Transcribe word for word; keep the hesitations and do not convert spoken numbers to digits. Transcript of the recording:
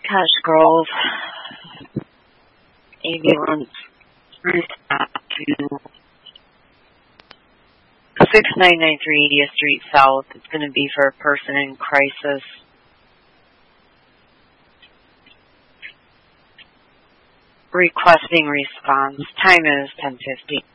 Cash Grove. Ambulance. Respond to six nine nine three eightieth Street South. It's going to be for a person in crisis. Requesting response. Time is ten fifty.